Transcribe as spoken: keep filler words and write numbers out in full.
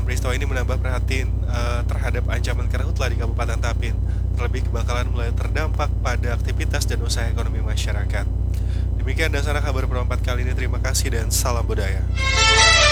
dan peristiwa ini menambah perhatian uh, terhadap ancaman karhutla di Kabupaten Tapin. Terlebih kebakaran mulai terdampak pada aktivitas dan usaha ekonomi masyarakat. Demikian dasar kabar perempat kali ini. Terima kasih dan salam budaya.